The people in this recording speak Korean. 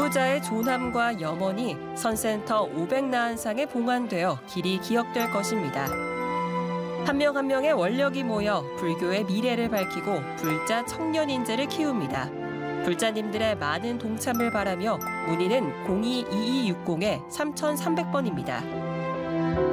수호자의 존함과 염원이 선센터 500나한상에 봉안되어 길이 기억될 것입니다. 한 명 한 명의 원력이 모여 불교의 미래를 밝히고 불자 청년 인재를 키웁니다. 불자님들의 많은 동참을 바라며 문의는 02-2260-3300번입니다.